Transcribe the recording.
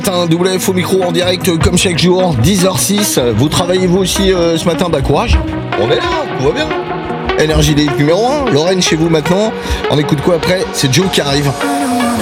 Un WF au micro en direct comme chaque jour, 10h06. Vous travaillez vous aussi ce matin, bah courage. On est là, tout va bien. Énergie numéro 1, Lorraine chez vous maintenant. On écoute quoi après? C'est Joe qui arrive.